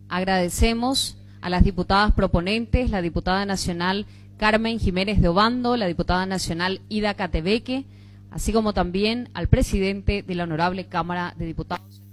Agradecemos a las diputadas proponentes, la diputada nacional Carmen Jiménez de Obando, la diputada nacional Ida Catebeque, así como también al presidente de la Honorable Cámara de Diputados.